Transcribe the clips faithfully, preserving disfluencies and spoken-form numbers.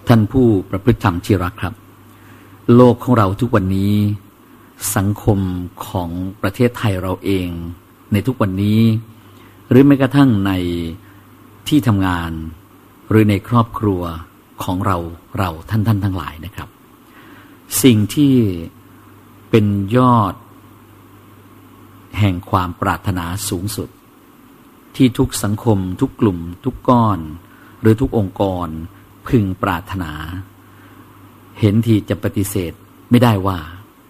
ท่านผู้ประพฤติธรรมที่รักครับโลกของเราทุกวันนี้สังคมของประเทศไทยเราเองในทุกวันนี้หรือแม้กระทั่งในที่ทำงานหรือในครอบครัวของเราเราท่านท่านทั้งหลายนะครับสิ่งที่เป็นยอดแห่งความปรารถนาสูงสุดที่ทุกสังคมทุกกลุ่มทุกก้อนหรือทุกองค์กรพึงปรารถนาเห็นที่จะปฏิเสธไม่ได้ว่า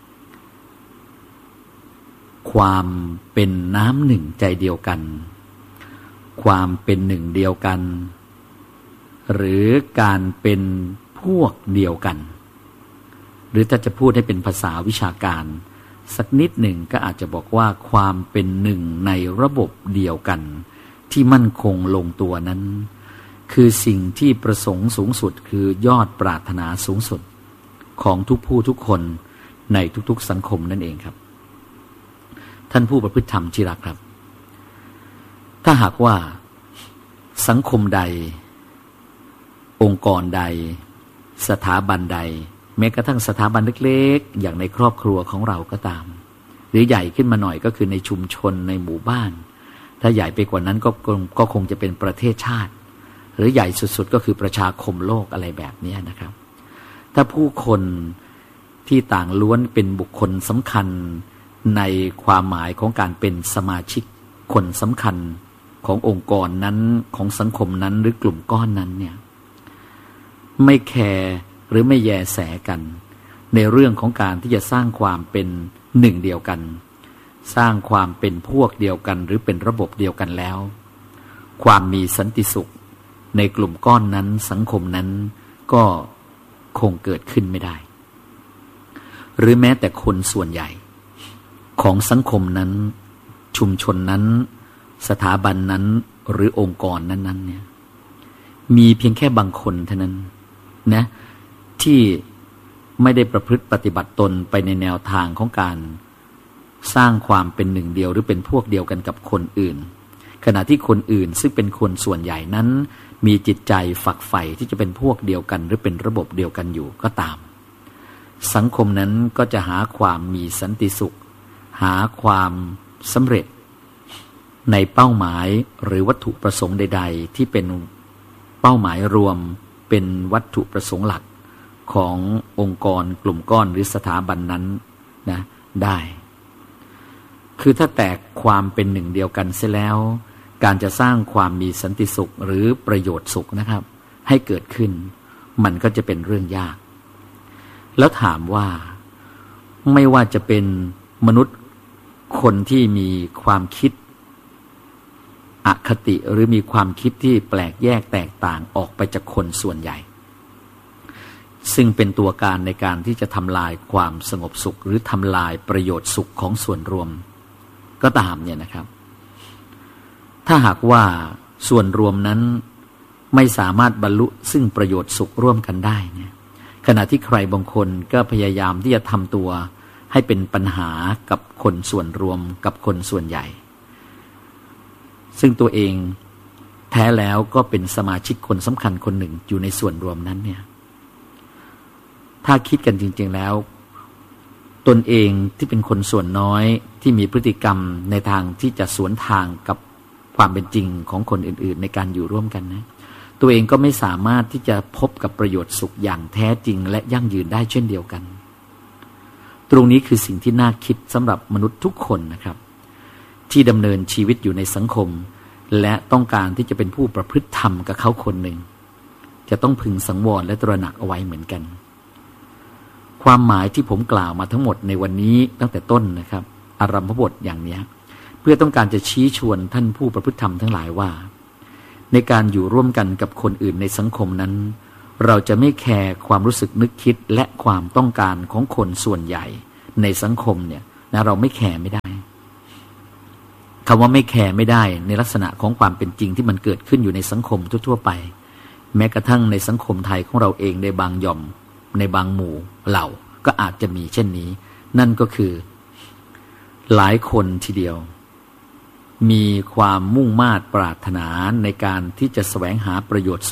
ความเป็นน้ำหนึ่งใจเดียวกันความเป็นหนึ่งเดียวกันหรือการเป็นพวกเดียวกันหรือถ้าจะพูดให้เป็นภาษาวิชาการสักนิดหนึ่งก็อาจจะบอกว่าความเป็นหนึ่งในระบบเดียวกันที่มั่นคงลงตัวนั้นคือสิ่งที่ประสงค์สูงสุดคือยอดปรารถนาสูงสุดของทุกผู้ทุกคนในทุกๆสังคมนั่นเองครับท่านผู้ประพฤติธรรมที่รักครับถ้าหากว่าสังคมใดองค์กรใดสถาบันใดแม้กระทั่งสถาบันเล็กๆอย่างในครอบครัวของเราก็ตามหรือใหญ่ขึ้นมาหน่อยก็คือในชุมชนในหมู่บ้านถ้าใหญ่ไปกว่านั้นก็ก็คงจะเป็นประเทศชาติหรือใหญ่สุดๆก็คือประชาคมโลกอะไรแบบนี้นะครับถ้าผู้คนที่ต่างล้วนเป็นบุคคลสำคัญในความหมายของการเป็นสมาชิกคนสำคัญขององค์กรนั้นของสังคมนั้นหรือกลุ่มก้อนนั้นเนี่ยไม่แคร์หรือไม่แยแสกันในเรื่องของการที่จะสร้างความเป็นหนึ่งเดียวกันสร้างความเป็นพวกเดียวกันหรือเป็นระบบเดียวกันแล้วความมีสันติสุขในกลุ่มก้อนนั้นสังคมนั้นก็คงเกิดขึ้นไม่ได้หรือแม้แต่คนส่วนใหญ่ของสังคมนั้นชุมชนนั้นสถาบันนั้นหรือองค์กรนั้นๆเนี่ยมีเพียงแค่บางคนเท่านั้นนะที่ไม่ได้ประพฤติปฏิบัติตนไปในแนวทางของการสร้างความเป็นหนึ่งเดียวหรือเป็นพวกเดียวกันกับคนอื่นขณะที่คนอื่นซึ่งเป็นคนส่วนใหญ่นั้นมีจิตใจฝักใฝ่ที่จะเป็นพวกเดียวกันหรือเป็นระบบเดียวกันอยู่ก็ตามสังคมนั้นก็จะหาความมีสันติสุขหาความสำเร็จในเป้าหมายหรือวัตถุประสงค์ใดๆที่เป็นเป้าหมายรวมเป็นวัตถุประสงค์หลักขององค์กรกลุ่มก้อนหรือสถาบันนั้นนะได้คือถ้าแตกความเป็นหนึ่งเดียวกันเสียแล้วการจะสร้างความมีสันติสุขหรือประโยชน์สุขนะครับให้เกิดขึ้นมันก็จะเป็นเรื่องยากแล้วถามว่าไม่ว่าจะเป็นมนุษย์คนที่มีความคิดอคติหรือมีความคิดที่แปลกแยกแตกต่างออกไปจากคนส่วนใหญ่ซึ่งเป็นตัวการในการที่จะทำลายความสงบสุขหรือทำลายประโยชน์สุขของส่วนรวมก็ตามเนี่ยนะครับถ้าหากว่าส่วนรวมนั้นไม่สามารถบรรลุซึ่งประโยชน์สุขร่วมกันได้เนี่ยขณะที่ใครบางคนก็พยายามที่จะทำตัวให้เป็นปัญหากับคนส่วนรวมกับคนส่วนใหญ่ซึ่งตัวเองแท้แล้วก็เป็นสมาชิกคนสำคัญคนหนึ่งอยู่ในส่วนรวมนั้นเนี่ยถ้าคิดกันจริงๆแล้วตนเองที่เป็นคนส่วนน้อยที่มีพฤติกรรมในทางที่จะสวนทางกับความเป็นจริงของคนอื่นๆในการอยู่ร่วมกันนะตัวเองก็ไม่สามารถที่จะพบกับประโยชน์สุขอย่างแท้จริงและยั่งยืนได้เช่นเดียวกันตรงนี้คือสิ่งที่น่าคิดสำหรับมนุษย์ทุกคนนะครับที่ดำเนินชีวิตอยู่ในสังคมและต้องการที่จะเป็นผู้ประพฤติธรรมกับเขาคนหนึ่งจะต้องพึงสังวรและตระหนักเอาไว้เหมือนกันความหมายที่ผมกล่าวมาทั้งหมดในวันนี้ตั้งแต่ต้นนะครับอารัมภบทอย่างนี้เพื่อต้องการจะชี้ชวนท่านผู้ประพฤติธรรมทั้งหลายว่าในการอยู่ร่วมกันกับคนอื่นในสังคมนั้นเราจะไม่แคร์ความรู้สึกนึกคิดและความต้องการของคนส่วนใหญ่ในสังคมเนี่ยนะเราไม่แคร์ไม่ได้คำว่าไม่แคร์ไม่ได้ในลักษณะของความเป็นจริงที่มันเกิดขึ้นอยู่ในสังคมทั่วๆไปแม้กระทั่งในสังคมไทยของเราเองในบางหย่อมในบางหมู่เหล่าก็อาจจะมีเช่นนี้นั่นก็คือหลายคนทีเดียวมีความมุ่งมา่ปรารถนาในการที่จะแสวงหาประโยชน์สุข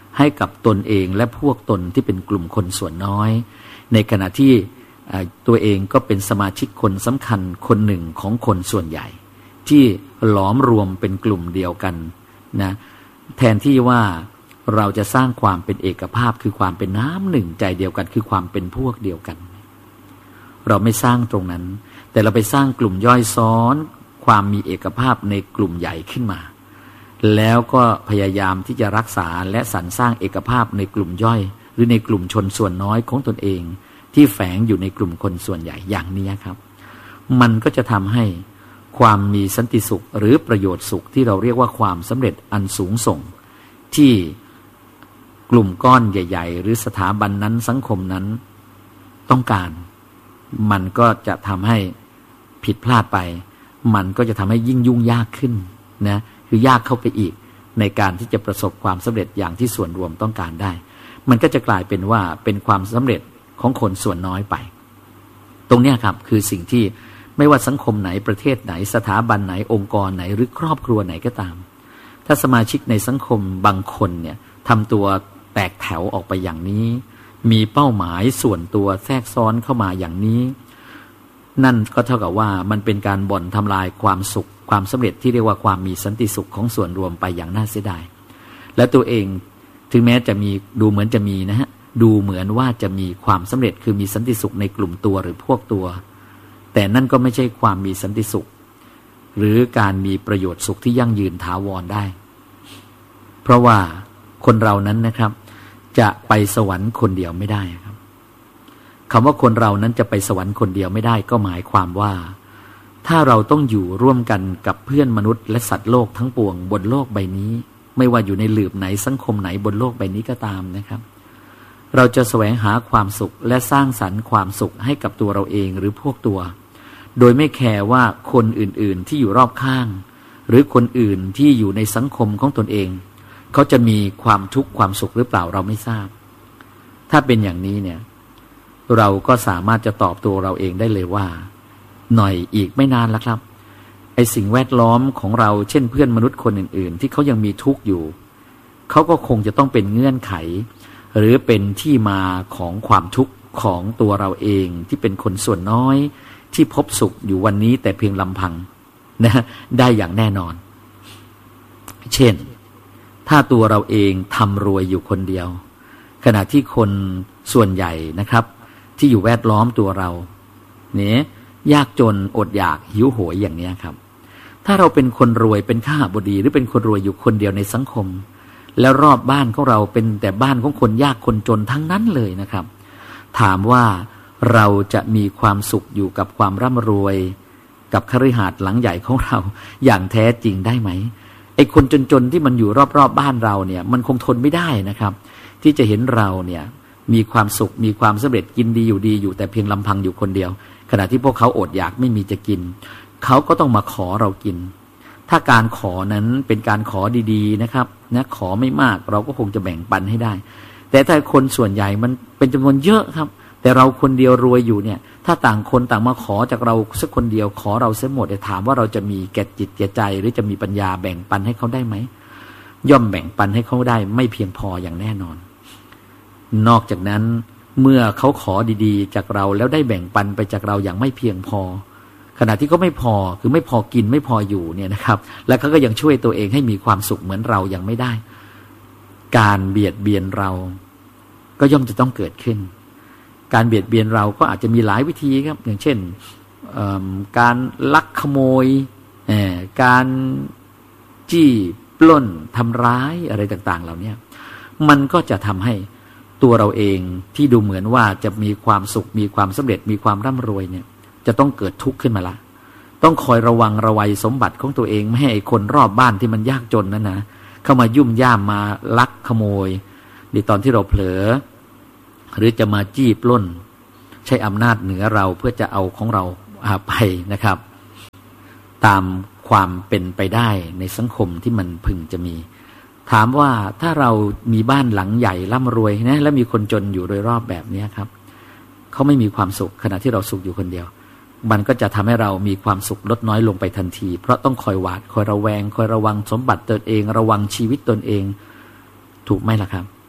ให้กับตนเองและพวกตนที่เป็นกลุ่มคนส่วนน้อยในขณะที่ตัวเองก็เป็นสมาชิกคนสำคัญคนหนึ่งของคนส่วนใหญ่ที่หลอมรวมเป็นกลุ่มเดียวกันนะแทนที่ว่าเราจะสร้างความเป็นเอกภาพคือความเป็นน้ำหนึ่งใจเดียวกันคือความเป็นพวกเดียวกันเราไม่สร้างตรงนั้นแต่เราไปสร้างกลุ่มย่อยซ้อนความมีเอกภาพในกลุ่มใหญ่ขึ้นมาแล้วก็พยายามที่จะรักษาและสรรสร้างเอกภาพในกลุ่มย่อยหรือในกลุ่มชนส่วนน้อยของตนเองที่แฝงอยู่ในกลุ่มคนส่วนใหญ่อย่างนี้ครับมันก็จะทำให้ความมีสันติสุขหรือประโยชน์สุขที่เราเรียกว่าความสำเร็จอันสูงส่งที่กลุ่มก้อนใหญ่ๆหรือสถาบันนั้นสังคมนั้นต้องการมันก็จะทำให้ผิดพลาดไปมันก็จะทำให้ยิ่งยุ่งยากขึ้นนะคือยากเข้าไปอีกในการที่จะประสบความสำเร็จอย่างที่ส่วนรวมต้องการได้มันก็จะกลายเป็นว่าเป็นความสำเร็จของคนส่วนน้อยไปตรงนี้ครับคือสิ่งที่ไม่ว่าสังคมไหนประเทศไหนสถาบันไหนองค์กรไหนหรือครอบครัวไหนก็ตามถ้าสมาชิกในสังคมบางคนเนี่ยทำตัวแตกแถวออกไปอย่างนี้มีเป้าหมายส่วนตัวแทรกซ้อนเข้ามาอย่างนี้นั่นก็เท่ากับว่ามันเป็นการบ่อนทำลายความสุขความสำเร็จที่เรียกว่าความมีสันติสุขของส่วนรวมไปอย่างน่าเสียดายและตัวเองถึงแม้จะมีดูเหมือนจะมีนะฮะดูเหมือนว่าจะมีความสำเร็จคือมีสันติสุขในกลุ่มตัวหรือพวกตัวแต่นั่นก็ไม่ใช่ความมีสันติสุขหรือการมีประโยชน์สุขที่ยั่งยืนถาวรได้เพราะว่าคนเรานั้นนะครับจะไปสวรรค์คนเดียวไม่ได้ครับคำว่าคนเรานั้นจะไปสวรรค์คนเดียวไม่ได้ก็หมายความว่าถ้าเราต้องอยู่ร่วมกันกับเพื่อนมนุษย์และสัตว์โลกทั้งปวงบนโลกใบนี้ไม่ว่าอยู่ในหลืบไหนสังคมไหนบนโลกใบนี้ก็ตามนะครับเราจะแสวงหาความสุขและสร้างสรรค์ความสุขให้กับตัวเราเองหรือพวกตัวโดยไม่แคร์ว่าคนอื่นๆที่อยู่รอบข้างหรือคนอื่นที่อยู่ในสังคมของตนเองเขาจะมีความทุกข์ความสุขหรือเปล่าเราไม่ทราบถ้าเป็นอย่างนี้เนี่ยเราก็สามารถจะตอบตัวเราเองได้เลยว่าหน่อยอีกไม่นานแล้วครับไอ้สิ่งแวดล้อมของเราเช่นเพื่อนมนุษย์คนอื่นๆที่เขายังมีทุกข์อยู่เขาก็คงจะต้องเป็นเงื่อนไขหรือเป็นที่มาของความทุกข์ของตัวเราเองที่เป็นคนส่วนน้อยที่พบสุขอยู่วันนี้แต่เพียงลำพังนะได้อย่างแน่นอนเช่นถ้าตัวเราเองทำรวยอยู่คนเดียวขณะที่คนส่วนใหญ่นะครับที่อยู่แวดล้อมตัวเราเนี่ยยากจนอดอยากหิวโหยอย่างนี้ครับถ้าเราเป็นคนรวยเป็นข้าบดีหรือเป็นคนรวยอยู่คนเดียวในสังคมแล้วรอบบ้านของเราเป็นแต่บ้านของคนยากคนจนทั้งนั้นเลยนะครับถามว่าเราจะมีความสุขอยู่กับความร่ำรวยกับคฤหาสน์หลังใหญ่ของเราอย่างแท้จริงได้ไหมไอ้คนจนๆที่มันอยู่รอบๆ บ, บ้านเราเนี่ยมันคงทนไม่ได้นะครับที่จะเห็นเราเนี่ยมีความสุขมีความสำเร็จกินดีอยู่ดีอยู่แต่เพียงลำพังอยู่คนเดียวขณะที่พวกเขาอดอยากไม่มีจะกินเขาก็ต้องมาขอเรากินถ้าการขอนั้นเป็นการขอดีๆนะครับนะขอไม่มากเราก็คงจะแบ่งปันให้ได้แต่ถ้าคนส่วนใหญ่มันเป็นจำนวนเยอะครับแต่เราคนเดียวรวยอยู่เนี่ยถ้าต่างคนต่างมาขอจากเราสักคนเดียวขอเราเสียหมดจะถามว่าเราจะมีแก่จิตแก่ใจหรือจะมีปัญญาแบ่งปันให้เขาได้ไหมย่อมแบ่งปันให้เขาได้ไม่เพียงพออย่างแน่นอนนอกจากนั้นเมื่อเขาขอดีๆจากเราแล้วได้แบ่งปันไปจากเราอย่างไม่เพียงพอขณะที่เขาไม่พอคือไม่พอกินไม่พออยู่เนี่ยนะครับแล้วเขาก็ยังช่วยตัวเองให้มีความสุขเหมือนเรายังไม่ได้การเบียดเบียนเราก็ย่อมจะต้องเกิดขึ้นการเบียดเบียนเราก็อาจจะมีหลายวิธีครับอย่างเช่นการลักขโมยการจี้ปล้นทำร้ายอะไรต่างๆเหล่านี้มันก็จะทำให้ตัวเราเองที่ดูเหมือนว่าจะมีความสุขมีความสำเร็จมีความร่ำรวยเนี่ยจะต้องเกิดทุกข์ขึ้นมาละต้องคอยระวังระวัยสมบัติของตัวเองไม่ให้ไอ้คนรอบบ้านที่มันยากจนนั่นนะเข้ามายุ่มย่ามมาลักขโมยในตอนที่เราเผลอหรือจะมาจี้ปล้นใช้อำนาจเหนือเราเพื่อจะเอาของเราไปนะครับตามความเป็นไปได้ในสังคมที่มันพึงจะมีถามว่าถ้าเรามีบ้านหลังใหญ่ร่ำรวยนะและมีคนจนอยู่โดยรอบแบบนี้ครับเขาไม่มีความสุขขณะที่เราสุขอยู่คนเดียวมันก็จะทำให้เรามีความสุขลดน้อยลงไปทันทีเพราะต้องคอยหวาดคอยระแวงคอยระวังสมบัติตนเองระวังชีวิตตนเองถูกไหมล่ะครับ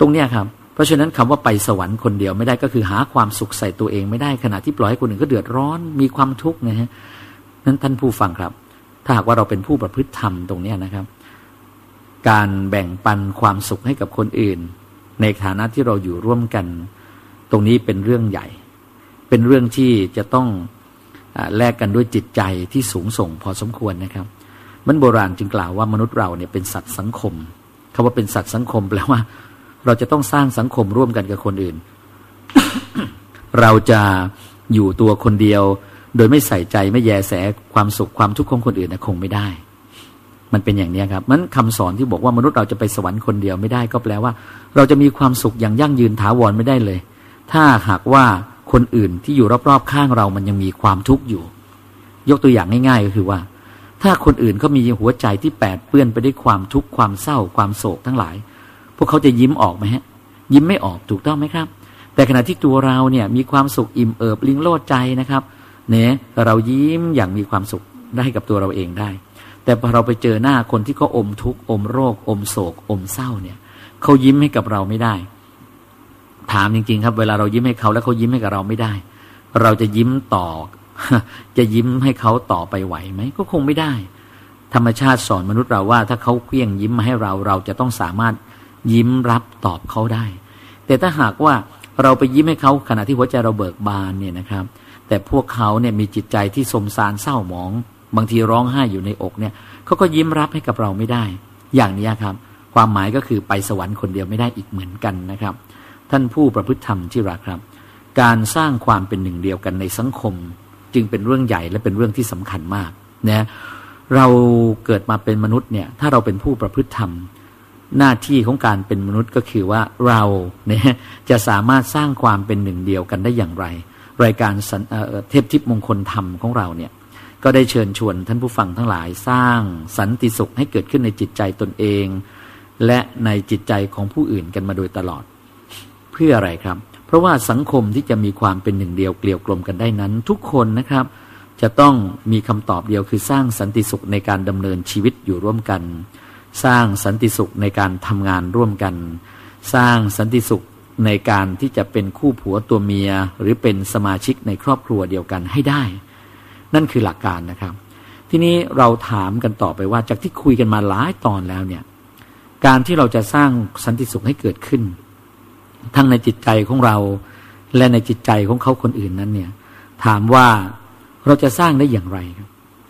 ตรงเนี้ยครับเพราะฉะนั้นคำว่าไปสวรรค์คนเดียวไม่ได้ก็คือหาความสุขใส่ตัวเองไม่ได้ขณะที่ปล่อยให้คนอื่นก็เดือดร้อนมีความทุกข์นะฮะนั้นท่านผู้ฟังครับถ้าหากว่าเราเป็นผู้ประพฤติธรรมตรงเนี้ยนะครับการแบ่งปันความสุขให้กับคนอื่นในฐานะที่เราอยู่ร่วมกันตรงนี้เป็นเรื่องใหญ่เป็นเรื่องที่จะต้องแลกกันด้วยจิตใจที่สูงส่งพอสมควรนะครับมันโบราณจึงกล่าวว่ามนุษย์เราเนี่ยเป็นสัตว์สังคมคำว่าเป็นสัตว์สังคมแปลว่าเราจะต้องสร้างสังคมร่วมกันกับคนอื่น เราจะอยู่ตัวคนเดียวโดยไม่ใส่ใจไม่แยแสความสุขความทุกข์ของคนอื่นนะคงไม่ได้มันเป็นอย่างนี้ครับมันคำสอนที่บอกว่ามนุษย์เราจะไปสวรรค์คนเดียวไม่ได้ก็แปลว่าเราจะมีความสุขอย่างยั่งยืนถาวรไม่ได้เลยถ้าหากว่าคนอื่นที่อยู่รอบๆข้างเรามันยังมีความทุกข์อยู่ยกตัวอย่างง่ายๆก็คือว่าถ้าคนอื่นเขามีหัวใจที่แปดเปื้อนไปด้วยความทุกข์ความเศร้าความโศกทั้งหลายพวกเขาจะยิ้มออกไหมฮะยิ้มไม่ออกถูกต้องไหมครับแต่ขณะที่ตัวเราเนี่ยมีความสุขอิ่มเอิบลิงโลดใจนะครับเนี่ยเรายิ้มอย่างมีความสุขได้กับตัวเราเองได้แต่พอเราไปเจอหน้าคนที่เขาอมทุกข์อมโรคอมโศกอมเศร้าเนี่ยเขายิ้มให้กับเราไม่ได้ถามจริงๆครับเวลาเรายิ้มให้เขาแล้วเขายิ้มให้กับเราไม่ได้เราจะยิ้มต่อจะยิ้มให้เขาต่อไปไหวไหมก็คงไม่ได้ธรรมชาติสอนมนุษย์เราว่าถ้าเขาเคลี้ยงยิ้มมาให้เราเราจะต้องสามารถยิ้มรับตอบเขาได้แต่ถ้าหากว่าเราไปยิ้มให้เขาขณะที่หัวใจเราเบิกบานเนี่ยนะครับแต่พวกเขาเนี่ยมีจิตใจที่สมสารเศร้าหมองบางทีร้องไห้อยู่ในอกเนี่ยเขาก็ยิ้มรับให้กับเราไม่ได้อย่างนี้ครับความหมายก็คือไปสวรรค์คนเดียวไม่ได้อีกเหมือนกันนะครับท่านผู้ประพฤติธรรมที่รักครับการสร้างความเป็นหนึ่งเดียวกันในสังคมจึงเป็นเรื่องใหญ่และเป็นเรื่องที่สำคัญมากนะเราเกิดมาเป็นมนุษย์เนี่ยถ้าเราเป็นผู้ประพฤติธรรมหน้าที่ของการเป็นมนุษย์ก็คือว่าเราเนี่ยจะสามารถสร้างความเป็นหนึ่งเดียวกันได้อย่างไรรายการเทพทิพย์มงคลธรรมของเราเนี่ยก็ได้เชิญชวนท่านผู้ฟังทั้งหลายสร้างสันติสุขให้เกิดขึ้นในจิตใจตนเองและในจิตใจของผู้อื่นกันมาโดยตลอดเพื่ออะไรครับเพราะว่าสังคมที่จะมีความเป็นหนึ่งเดียวเกลียวกลมกันได้นั้นทุกคนนะครับจะต้องมีคำตอบเดียวคือสร้างสันติสุขในการดำเนินชีวิตอยู่ร่วมกันสร้างสันติสุขในการทำงานร่วมกันสร้างสันติสุขในการที่จะเป็นคู่ผัวตัวเมียหรือเป็นสมาชิกในครอบครัวเดียวกันให้ได้นั่นคือหลักการนะครับทีนี้เราถามกันต่อไปว่าจากที่คุยกันมาหลายตอนแล้วเนี่ยการที่เราจะสร้างสันติสุขให้เกิดขึ้นทั้งในจิตใจของเราและในจิตใจของเขาคนอื่นนั้นเนี่ยถามว่าเราจะสร้างได้อย่างไรครับ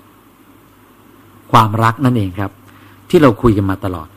ความรักนั่นเองครับที่เราคุยกันมาตลอด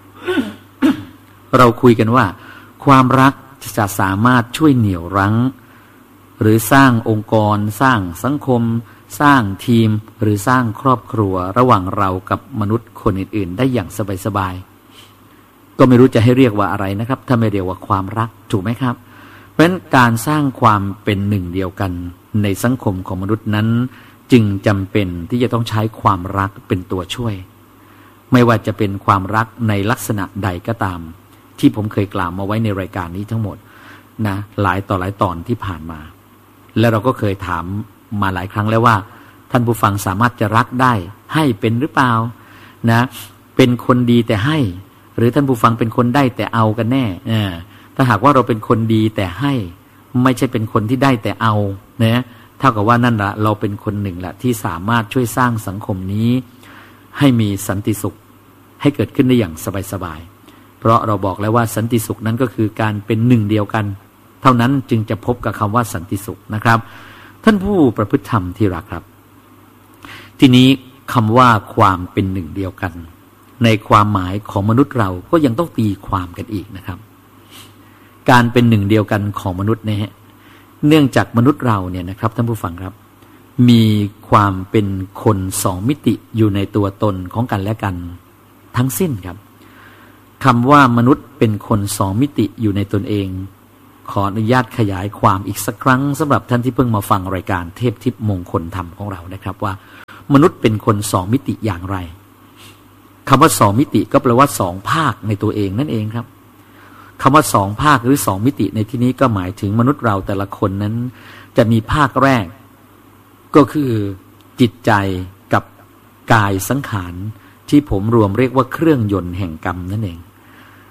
เราคุยกันว่าความรักจะสามารถช่วยเหนี่ยวรั้งหรือสร้างองค์กรสร้างสังคมสร้างทีมหรือสร้างครอบครัวระหว่างเรากับมนุษย์คนอื่นๆได้อย่างสบายๆก็ไม่รู้จะให้เรียกว่าอะไรนะครับถ้าไม่เรียกว่าความรักถูกไหมครับเพราะฉะนั้นการสร้างความเป็นหนึ่งเดียวกันในสังคมของมนุษย์นั้นจึงจำเป็นที่จะต้องใช้ความรักเป็นตัวช่วยไม่ว่าจะเป็นความรักในลักษณะใดก็ตามที่ผมเคยกล่าวมาไว้ในรายการนี้ทั้งหมดนะหลายต่อหลายตอนที่ผ่านมาและเราก็เคยถามมาหลายครั้งแล้วว่าท่านผู้ฟังสามารถจะรักได้ให้เป็นหรือเปล่านะเป็นคนดีแต่ให้หรือท่านผู้ฟังเป็นคนได้แต่เอากันแน่ถ้าหากว่าเราเป็นคนดีแต่ให้ไม่ใช่เป็นคนที่ได้แต่เอานะเท่ากับว่านั่นละเราเป็นคนหนึ่งละที่สามารถช่วยสร้างสังคมนี้ให้มีสันติสุขให้เกิดขึ้นได้อย่างสบายๆเพราะเราบอกแล้วว่าสันติสุขนั้นก็คือการเป็นหนึ่งเดียวกันเท่านั้นจึงจะพบกับคำว่าสันติสุขนะครับท่านผู้ประพฤติธรรมที่รักครับทีนี้คำว่าความเป็นหนึ่งเดียวกันในความหมายของมนุษย์เราก็ยังต้องตีความกันอีกนะครับการเป็นหนึ่งเดียวกันของมนุษย์เนี่ยเนื่องจากมนุษย์เราเนี่ยนะครับท่านผู้ฟังครับมีความเป็นคนสองมิติอยู่ในตัวตนของกันและกันทั้งสิ้นครับคำว่ามนุษย์เป็นคนสองมิติอยู่ในตนเองขออนุญาตขยายความอีกสักครั้งสำหรับท่านที่เพิ่งมาฟังรายการเทพทิพย์มงคลธรรมของเรานะครับว่ามนุษย์เป็นคนสองมิติอย่างไรคำว่าสองมิติก็แปลว่าสองภาคในตัวเองนั่นเองครับคำว่าสองภาคหรือสองมิติในที่นี้ก็หมายถึงมนุษย์เราแต่ละคนนั้นจะมีภาคแรกก็คือจิตใจกับกายสังขารที่ผมรวมเรียกว่าเครื่องยนต์แห่งกรรมนั่นเอง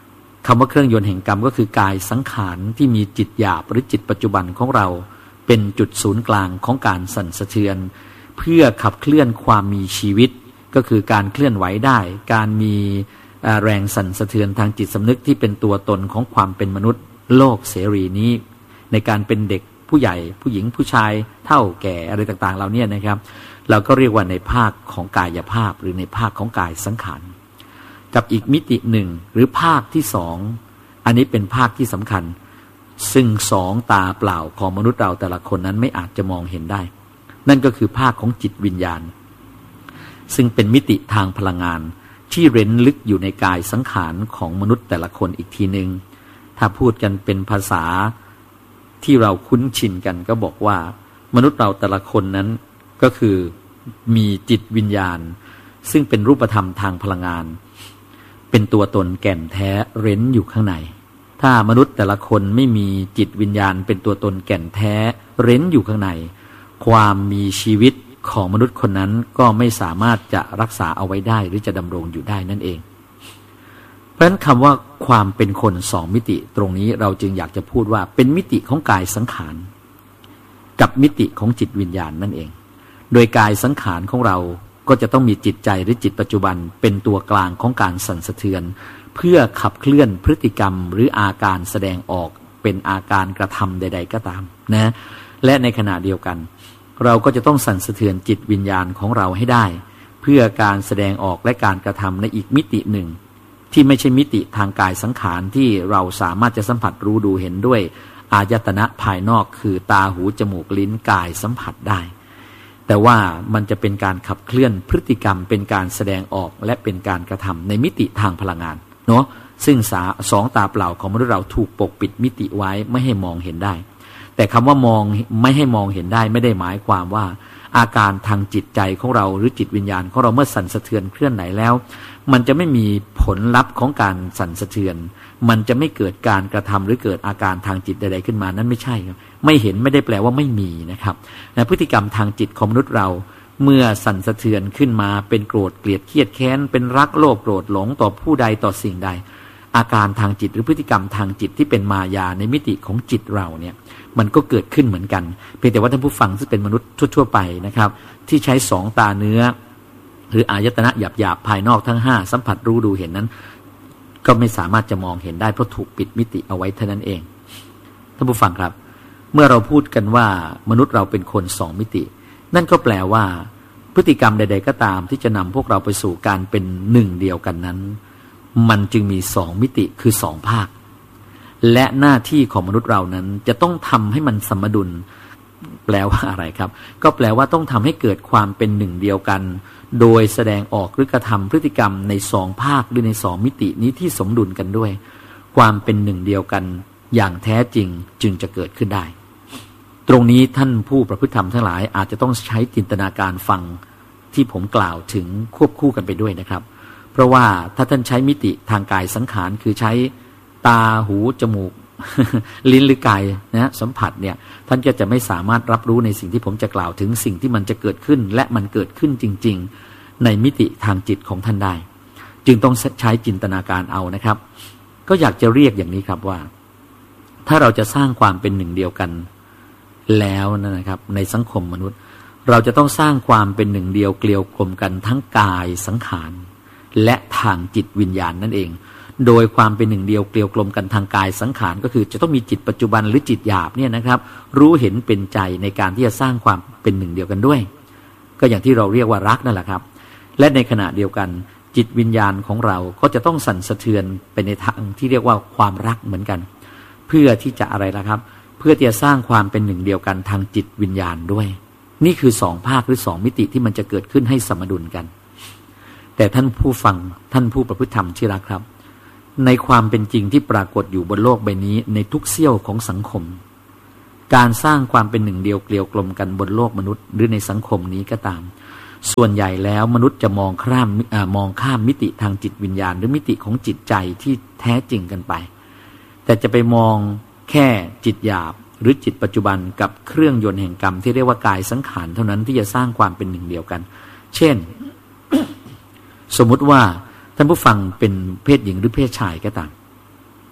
คำว่าเครื่องยนต์แห่งกรรมก็คือกายสังขารที่มีจิตหยาบหรือจิตปัจจุบันของเราเป็นจุดศูนย์กลางของการสั่นสะเทือนเพื่อขับเคลื่อนความมีชีวิตก็คือการเคลื่อนไหวได้การมีแรงสั่นสะเทือนทางจิตสำนึกที่เป็นตัวตนของความเป็นมนุษย์โลกเสรีนี้ในการเป็นเด็กผู้ใหญ่ผู้หญิงผู้ชายเฒ่าแก่อะไรต่างๆเหล่านี้นะครับเราก็เรียกว่าในภาคของกายภาพหรือในภาคของกายสังขารกับอีกมิติหนึ่งหรือภาคที่สองอันนี้เป็นภาคที่สำคัญซึ่งสองตาเปล่าของมนุษย์เราแต่ละคนนั้นไม่อาจจะมองเห็นได้นั่นก็คือภาคของจิตวิญญาณซึ่งเป็นมิติทางพลังงานที่เร้นลึกอยู่ในกายสังขารของมนุษย์แต่ละคนอีกทีหนึ่งถ้าพูดกันเป็นภาษาที่เราคุ้นชินกันก็บอกว่ามนุษย์เราแต่ละคนนั้นก็คือมีจิตวิญญาณซึ่งเป็นรูปธรรมทางพลังงานเป็นตัวตนแก่นแท้เร้นอยู่ข้างในถ้ามนุษย์แต่ละคนไม่มีจิตวิญญาณเป็นตัวตนแก่นแท้เร้นอยู่ข้างในความมีชีวิตของมนุษย์คนนั้นก็ไม่สามารถจะรักษาเอาไว้ได้หรือจะดำรงอยู่ได้นั่นเองเพราะฉะนั้นคำว่าความเป็นคนสองมิติตรงนี้เราจึงอยากจะพูดว่าเป็นมิติของกายสังขารกับมิติของจิตวิญญาณนั่นเองโดยกายสังขารของเราก็จะต้องมีจิตใจหรือจิตปัจจุบันเป็นตัวกลางของการสั่นสะเทือนเพื่อขับเคลื่อนพฤติกรรมหรืออาการแสดงออกเป็นอาการกระทำใดๆก็ตามนะและในขณะเดียวกันเราก็จะต้องสั่นสะเทือนจิตวิญญาณของเราให้ได้เพื่อการแสดงออกและการกระทำในอีกมิติหนึ่งที่ไม่ใช่มิติทางกายสังขารที่เราสามารถจะสัมผัสรู้ดูเห็นด้วยอายตนะภายนอกคือตาหูจมูกลิ้นกายสัมผัสได้แต่ว่ามันจะเป็นการขับเคลื่อนพฤติกรรมเป็นการแสดงออกและเป็นการกระทำในมิติทางพลังงานเนาะซึ่งสาสองตาเปล่าของมนุษย์เราถูกปกปิดมิติไว้ไม่ให้มองเห็นได้แต่คำว่ามองไม่ให้มองเห็นได้ไม่ได้หมายความว่าอาการทางจิตใจของเราหรือจิตวิญญาณของเราเมื่อสั่นสะเทือนเคลื่อนไหวแล้วมันจะไม่มีผลลัพธ์ของการสั่นสะเทือนมันจะไม่เกิดการกระทำหรือเกิดอาการทางจิตใดๆขึ้นมานั้นไม่ใช่ครับไม่เห็นไม่ได้แปลว่าไม่มีนะครับพฤติกรรมทางจิตของมนุษย์เราเมื่อสั่นสะเทือนขึ้นมาเป็นโกรธเกลียดเครียดแค้นเป็นรักโลภโกรธหลงต่อผู้ใดต่อสิ่งใดอาการทางจิตหรือพฤติกรรมทางจิตที่เป็นมายาในมิติของจิตเราเนี่ยมันก็เกิดขึ้นเหมือนกันเพียงแต่ว่าท่านผู้ฟังซึ่งเป็นมนุษย์ทั่วๆไปนะครับที่ใช้สองตาเนื้อหรืออายตนะหยาบๆภายนอกทั้งห้าสัมผัสรู้ดูเห็นนั้นก็ไม่สามารถจะมองเห็นได้เพราะถูกปิดมิติเอาไว้เท่านั้นเองท่านผู้ฟังครับเมื่อเราพูดกันว่ามนุษย์เราเป็นคนสองมิตินั่นก็แปลว่าพฤติกรรมใดๆก็ตามที่จะนำพวกเราไปสู่การเป็นหนึ่งเดียวกันนั้นมันจึงมีสองมิติคือสองภาคและหน้าที่ของมนุษย์เรานั้นจะต้องทำให้มันสมดุลแปลว่าอะไรครับก็แปลว่าต้องทำให้เกิดความเป็นหนึ่งเดียวกันโดยแสดงออกหรือกระทำพฤติกรรมในสองภาคหรือในสองมิตินี้ที่สมดุลกันด้วยความเป็นหนึ่งเดียวกันอย่างแท้จริงจึงจะเกิดขึ้นได้ตรงนี้ท่านผู้ประพฤติธรรมทั้งหลายอาจจะต้องใช้จินตนาการฟังที่ผมกล่าวถึงควบคู่กันไปด้วยนะครับเพราะว่าถ้าท่านใช้มิติทางกายสังขารคือใช้ตาหูจมูก ลิ้นหรือกายนะสัมผัสเนี่ยท่านก็จะไม่สามารถรับรู้ในสิ่งที่ผมจะกล่าวถึงสิ่งที่มันจะเกิดขึ้นและมันเกิดขึ้นจริงๆในมิติทางจิตของท่านได้จึงต้องใช้จินตนาการเอานะครับก็อยากจะเรียกอย่างนี้ครับว่าถ้าเราจะสร้างความเป็นหนึ่งเดียวกันแล้วนะครับในสังคมมนุษย์เราจะต้องสร้างความเป็นหนึ่งเดียวเกลียวกลมกันทั้งกายสังขารและทางจิตวิญญาณนั่นเองโดยความเป็นหนึ่งเดียวเกลียวกลมกันทางกายสังขารก็คือจะต้องมีจิตปัจจุบันหรือจิตหยาบเนี่ยนะครับรู้เห็นเป็นใจในการที่จะสร้างความเป็นหนึ่งเดียวกันด้วยก็อย่างที่เราเรียกว่ารักนั่นแหละครับและในขณะเดียวกันจิตวิญญาณของเราก็จะต้องสั่นสะเทือนไปในทางที่เรียกว่าความรักเหมือนกันเพื่อที่จะอะไรล่ะครับเพื่อที่จะสร้างความเป็นหนึ่งเดียวกันทางจิตวิญญาณด้วยนี่คือสองภาคหรือสองมิติที่มันจะเกิดขึ้นให้สมดุลกันแต่ท่านผู้ฟังท่านผู้ประพฤติธรรมที่รักครับในความเป็นจริงที่ปรากฏอยู่บนโลกใบนี้ในทุกเสี้ยวของสังคมการสร้างความเป็นหนึ่งเดียวเกลียวกลมกันบนโลกมนุษย์หรือในสังคมนี้ก็ตามส่วนใหญ่แล้วมนุษย์จะมองข้ามมองข้ามมิติทางจิตวิญญาณหรือมิติของจิตใจที่แท้จริงกันไปแต่จะไปมองแค่จิตหยาบหรือจิตปัจจุบันกับเครื่องยนต์แห่งกรรมที่เรียกว่ากายสังขารเท่านั้นที่จะสร้างความเป็นหนึ่งเดียวกันเช่น สมมุติว่าท่านผู้ฟังเป็นเพศหญิงหรือเพศชายก็ตาม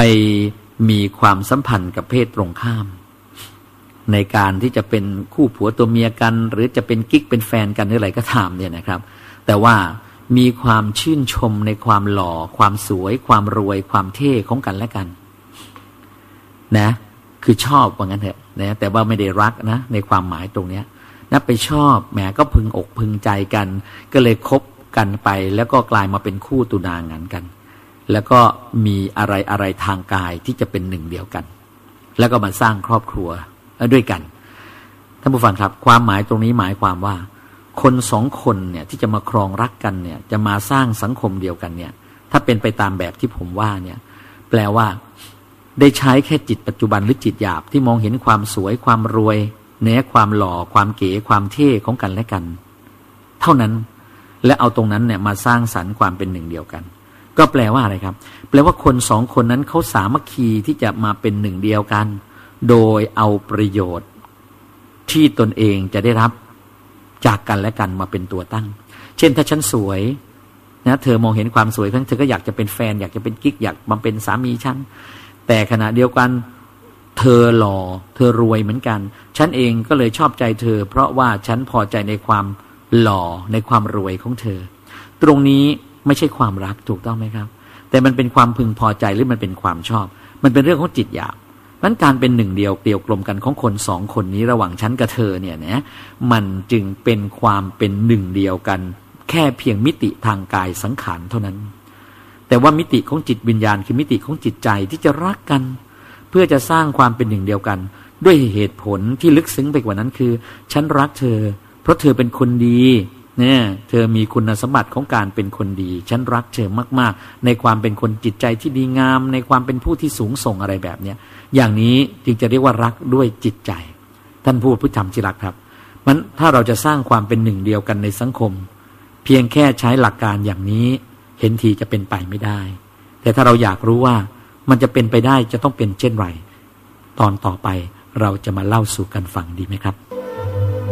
มีความสัมพันธ์กับเพศตรงข้ามในการที่จะเป็นคู่ผัวตัวเมียกันหรือจะเป็นกิ๊กเป็นแฟนกันหรืออะไรก็ตามเนี่ยนะครับแต่ว่ามีความชื่นชมในความหล่อความสวยความรวยความเท่ของกันและกันนะคือชอบว่างั้นเถอะนะแต่ว่าไม่ได้รักนะในความหมายตรงเนี้ยนะไปชอบแหมก็พึงอกพึงใจกันก็เลยคบกันไปแล้วก็กลายมาเป็นคู่ตุนางานกันแล้วก็มีอะไรอะไรทางกายที่จะเป็นหนึ่งเดียวกันแล้วก็มาสร้างครอบครัวด้วยกันท่านผู้ฟังครับความหมายตรงนี้หมายความว่าคนสองคนเนี่ยที่จะมาครองรักกันเนี่ยจะมาสร้างสังคมเดียวกันเนี่ยถ้าเป็นไปตามแบบที่ผมว่าเนี่ยแปลว่าได้ใช้แค่จิตปัจจุบันหรือจิตหยาบที่มองเห็นความสวยความรวยเนื้อความหล่อความเก๋ความเท่ของกันและกันเท่านั้นและเอาตรงนั้นเนี่ยมาสร้างสรรค์ความเป็นหนึ่งเดียวกันก็แปลว่าอะไรครับแปลว่าคนสองคนนั้นเขาสามัคคีที่จะมาเป็นหนึ่งเดียวกันโดยเอาประโยชน์ที่ตนเองจะได้รับจากกันและกันมาเป็นตัวตั้งเช่นถ้าฉันสวยนะเธอมองเห็นความสวยเธอก็อยากจะเป็นแฟนอยากจะเป็นกิ๊กอยากมาเป็นสามีฉันแต่ขณะเดียวกันเธอหล่อเธอรวยเหมือนกันฉันเองก็เลยชอบใจเธอเพราะว่าฉันพอใจในความหล่อในความรวยของเธอตรงนี้ไม่ใช่ความรักถูกต้องไหมครับแต่มันเป็นความพึงพอใจหรือมันเป็นความชอบมันเป็นเรื่องของจิตหยาบนั้นการเป็นหนึ่งเดียวเกลียวกลมกันของคนสองคนนี้ระหว่างฉันกับเธอเนี่ยนะมันจึงเป็นความเป็นหนึ่งเดียวกันแค่เพียงมิติทางกายสังขารเท่านั้นแต่ว่ามิติของจิตวิญญาณคือมิติของจิตใจที่จะรักกันเพื่อจะสร้างความเป็นหนึ่งเดียวกันด้วยเหตุผลที่ลึกซึ้งไปกว่านั้นคือฉันรักเธอเพราะเธอเป็นคนดีเนี่ยเธอมีคุณสมบัติของการเป็นคนดีฉันรักเธอมากๆในความเป็นคนจิตใจที่ดีงามในความเป็นผู้ที่สูงส่งอะไรแบบเนี้ยอย่างนี้จึงจะเรียกว่ารักด้วยจิตใจท่านผู้พุทธธรรมที่รักครับมันถ้าเราจะสร้างความเป็นหนึ่งเดียวกันในสังคมเพียงแค่ใช้หลักการอย่างนี้เห็นทีจะเป็นไปไม่ได้แต่ถ้าเราอยากรู้ว่ามันจะเป็นไปได้จะต้องเป็นเช่นไรตอนต่อไปเราจะมาเล่าสู่กันฟังดีไหมครับ